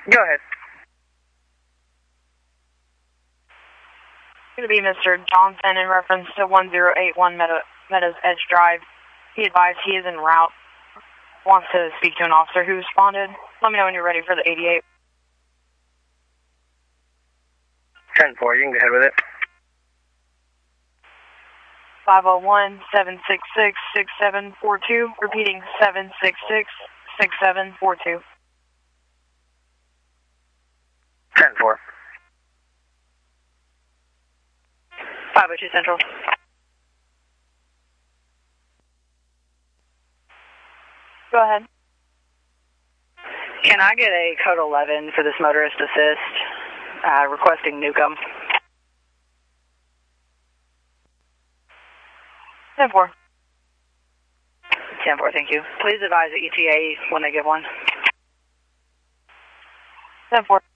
Go ahead. It's going to be Mr. Johnson in reference to 1081 Meadows Edge Drive. He advised he is en route. Wants to speak to an officer who responded. Let me know when you're ready for the 88. 10-4, you can go ahead with it. 501-766-6742. Repeating 766-6742. 10-4. 502 Central. Go ahead. Can I get a code 11 for this motorist assist? Requesting Newcomb. 10-4. 10-4, thank you. Please advise the ETA when they give one. 10-4.